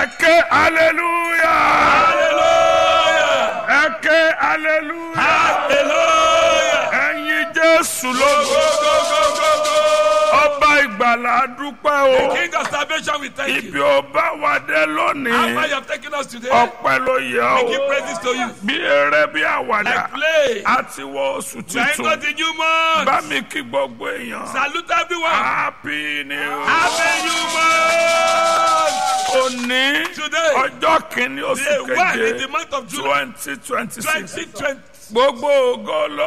Eke hallelujah. Hallelujah. Eke hallelujah. Hallelujah. Ẹyin Jésù Go, lógo. go, go, go, go, go. Ọba ìgbàlà dúpẹ́ o. King of salvation, we thank Ibi you. ó bá wa dé How far lónìí. you have taken us today. Ọpẹ́ ló yẹ We give o. praises to you. Bí eré bí àwàdà. Like play. A ti wọ oṣù We are titun. not the new month. Bá mi kí gbogbo èèyàn. Salute everyone. Happy New Year. Happy new month. Òní Today, ọjọ́ kìíní oṣù the one in keje the month of July 2026. 2020. Gbogbo ògo ló